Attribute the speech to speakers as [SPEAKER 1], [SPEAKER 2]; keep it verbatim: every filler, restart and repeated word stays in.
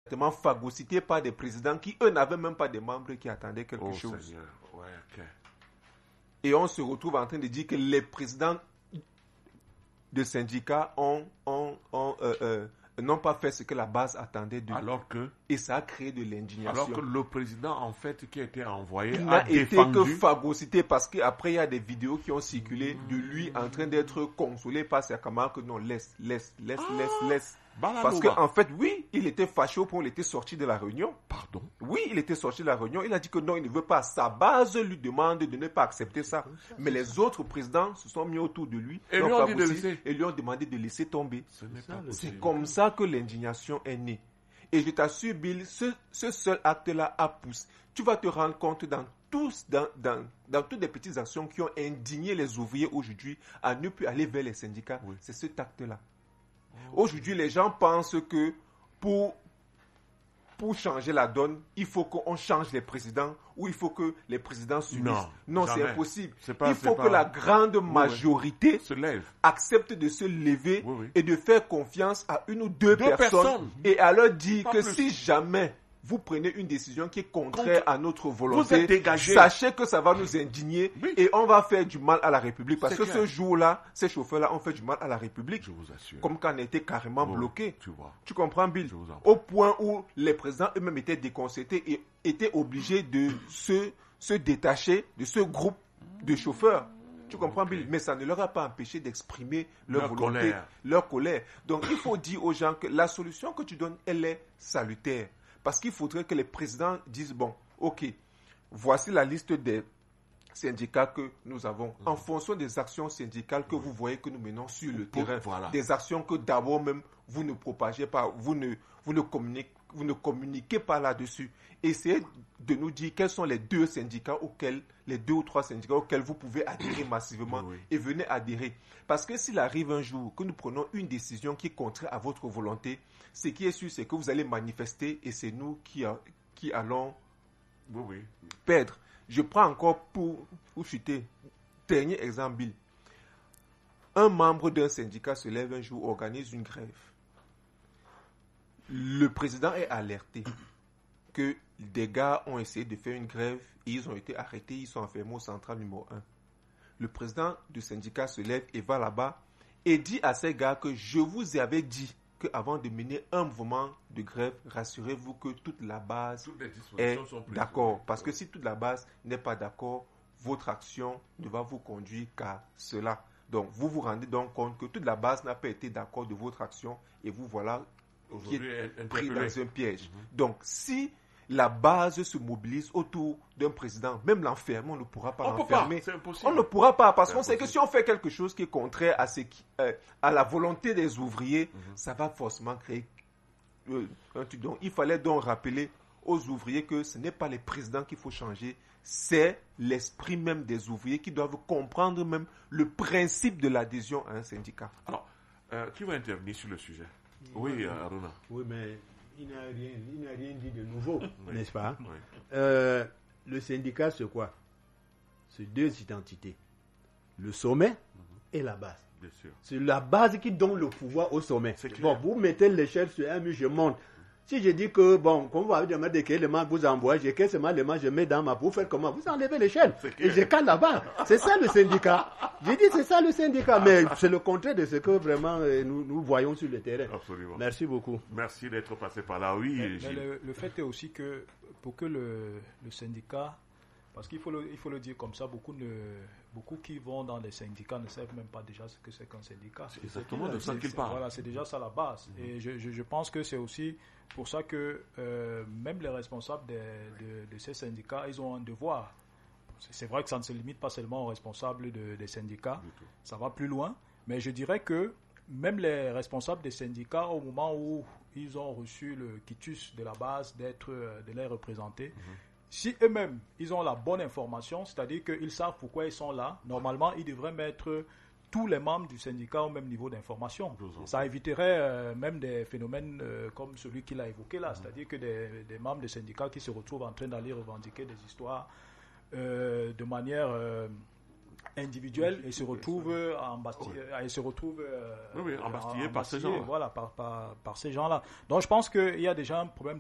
[SPEAKER 1] phagocytés par des présidents qui, eux, n'avaient même pas de membres qui attendaient quelque
[SPEAKER 2] oh,
[SPEAKER 1] chose.
[SPEAKER 2] Seigneur. Ouais, okay.
[SPEAKER 1] Et on se retrouve en train de dire que les présidents de syndicats ont, ont, ont, euh, euh, n'ont pas fait ce que la base attendait d'eux.
[SPEAKER 2] Alors que,
[SPEAKER 1] et ça a créé de l'indignation.
[SPEAKER 2] Alors que le président, en fait, qui a été envoyé,
[SPEAKER 1] il
[SPEAKER 2] a
[SPEAKER 1] n'a été
[SPEAKER 2] défendu...
[SPEAKER 1] que phagocyté parce qu'après, il y a des vidéos qui ont circulé de lui en train d'être consolé par ses camarades que non, laisse, laisse, laisse, ah, laisse, laisse. Parce qu'en en fait, oui, il était fâché au point où il était sorti de la réunion.
[SPEAKER 2] Pardon? Oui,
[SPEAKER 1] il était sorti de la réunion. Il a dit que non, il ne veut pas. Sa base lui demande de ne pas accepter ça. ça Mais les ça. autres présidents se sont mis autour de lui
[SPEAKER 2] et lui, ont dit de laisser.
[SPEAKER 1] et lui ont demandé de laisser tomber.
[SPEAKER 2] Ce n'est pas
[SPEAKER 1] C'est comme ça que l'indignation est née. Et je t'assure, Bill, ce, ce seul acte-là a poussé. Tu vas te rendre compte dans, tous, dans, dans, dans toutes les petites actions qui ont indigné les ouvriers aujourd'hui à ne plus aller vers les syndicats. Oui. C'est cet acte-là. Oh. Aujourd'hui, les gens pensent que pour, pour changer la donne, il faut qu'on change les présidents ou il faut que les présidents s'unissent.
[SPEAKER 2] Non,
[SPEAKER 1] non c'est impossible.
[SPEAKER 2] C'est pas,
[SPEAKER 1] il faut
[SPEAKER 2] pas...
[SPEAKER 1] que la grande majorité
[SPEAKER 2] oui, se lève.
[SPEAKER 1] accepte de se lever
[SPEAKER 2] oui, oui.
[SPEAKER 1] et de faire confiance à une ou deux,
[SPEAKER 2] deux
[SPEAKER 1] personnes,
[SPEAKER 2] personnes
[SPEAKER 1] et à leur dire
[SPEAKER 2] pas
[SPEAKER 1] que
[SPEAKER 2] plus.
[SPEAKER 1] Si jamais vous prenez une décision qui est contraire
[SPEAKER 2] Contre...
[SPEAKER 1] à notre volonté,
[SPEAKER 2] vous êtes dégagé.
[SPEAKER 1] Sachez que ça va nous indigner
[SPEAKER 2] oui.
[SPEAKER 1] et on va faire du mal à la République. Parce
[SPEAKER 2] c'est
[SPEAKER 1] que
[SPEAKER 2] clair.
[SPEAKER 1] ce jour-là, ces chauffeurs-là ont fait du mal à la République.
[SPEAKER 2] Je vous assure.
[SPEAKER 1] Comme quand on était carrément
[SPEAKER 2] oh,
[SPEAKER 1] bloqué.
[SPEAKER 2] Tu vois.
[SPEAKER 1] Tu comprends, Bill? Au point où les présidents eux-mêmes étaient déconcertés et étaient obligés de se, se détacher de ce groupe de chauffeurs. Tu comprends, okay. Bill? Mais ça ne leur a pas empêché d'exprimer leur, leur volonté, colère. leur colère. Donc, il faut dire aux gens que la solution que tu donnes, elle est salutaire. Parce qu'il faudrait que les présidents disent, bon, ok, voici la liste des syndicats que nous avons. Mmh. En fonction des actions syndicales que mmh. vous voyez que nous menons sur le terrain,
[SPEAKER 2] voilà.
[SPEAKER 1] des actions que d'abord même vous ne propagez pas, vous ne, vous ne, communiquez, vous ne communiquez pas là-dessus. Essayez de nous dire quels sont les deux syndicats auxquels, les deux ou trois syndicats auxquels vous pouvez adhérer massivement oui. et venez adhérer. Parce que s'il arrive un jour que nous prenons une décision qui est contraire à votre volonté, ce qui est sûr, c'est que vous allez manifester et c'est nous qui, a, qui allons
[SPEAKER 2] oui, oui.
[SPEAKER 1] perdre. Je prends encore pour, pour chuter. Dernier exemple, Bill. Un membre d'un syndicat se lève un jour, organise une grève. Le président est alerté que des gars ont essayé de faire une grève et ils ont été arrêtés, ils sont enfermés au central numéro un. Le président du syndicat se lève et va là-bas et dit à ces gars que je vous avais dit qu'avant de mener un mouvement de grève, rassurez-vous que toute la base est d'accord. Parce que si toute la base n'est pas d'accord, votre action ne va vous conduire qu'à cela. Donc, vous vous rendez donc compte que toute la base n'a pas été d'accord de votre action et vous voilà qui est pris dans un piège. Mm-hmm. Donc, si la base se mobilise autour d'un président, même l'enfermer, on ne pourra pas
[SPEAKER 2] on
[SPEAKER 1] l'enfermer.
[SPEAKER 2] Peut pas,
[SPEAKER 1] on ne pourra pas, parce qu'on sait que si on fait quelque chose qui est contraire à, ce qui, euh, à la volonté des ouvriers, mm-hmm. ça va forcément créer euh, un truc. Donc, il fallait donc rappeler aux ouvriers que ce n'est pas les présidents qu'il faut changer, c'est l'esprit même des ouvriers qui doivent comprendre même le principe de l'adhésion à un syndicat.
[SPEAKER 2] Alors, euh, qui va intervenir sur le sujet? Oui, oui euh, Aruna.
[SPEAKER 3] Oui, mais il n'a rien, il n'a rien dit de nouveau, oui. n'est-ce pas?
[SPEAKER 2] Oui.
[SPEAKER 3] euh, Le syndicat, c'est quoi? C'est deux identités. Le sommet mm-hmm. et la base.
[SPEAKER 2] Bien sûr.
[SPEAKER 3] C'est la base qui donne le pouvoir au sommet. Bon, vous mettez l'échelle sur un mur, je monte. Si je dis que, bon, comme vous avez demandé quel élément vous envoyez, j'ai quel élément je mets dans ma pour faire comment? Vous enlevez l'échelle. Et je cale là-bas. C'est ça le syndicat. J'ai dit c'est ça le syndicat. Mais c'est le contraire de ce que vraiment nous, nous voyons sur le terrain.
[SPEAKER 2] Absolument.
[SPEAKER 3] Merci beaucoup.
[SPEAKER 2] Merci d'être passé par là. Oui.
[SPEAKER 4] Mais, mais le, le fait est aussi que pour que le, le syndicat, parce qu'il faut le, il faut le dire comme ça, beaucoup, ne, beaucoup qui vont dans les syndicats ne savent même pas déjà ce que c'est qu'un syndicat.
[SPEAKER 2] C'est exactement de ça qu'il parle.
[SPEAKER 4] Voilà, c'est déjà ça la base. Mm-hmm. Et je, je, je pense que c'est aussi pour ça que euh, même les responsables de, de, de ces syndicats, ils ont un devoir. C'est, c'est vrai que ça ne se limite pas seulement aux responsables de, des syndicats, ça va plus loin, mais je dirais que même les responsables des syndicats, au moment où ils ont reçu le quitus de la base d'être, de les représenter, mm-hmm. si eux-mêmes, ils ont la bonne information, c'est-à-dire qu'ils savent pourquoi ils sont là, normalement, ils devraient mettre tous les membres du syndicat au même niveau d'information. Ça éviterait euh, même des phénomènes euh, comme celui qu'il a évoqué là, mmh. c'est-à-dire que des, des membres des syndicats qui se retrouvent en train d'aller revendiquer des histoires euh, de manière euh, individuelle et se retrouvent embastillés, oui. et se retrouvent euh,
[SPEAKER 2] oui, oui, embastillés par ces gens.
[SPEAKER 4] Voilà, par, par, par ces gens-là. Donc je pense qu'il y a déjà un problème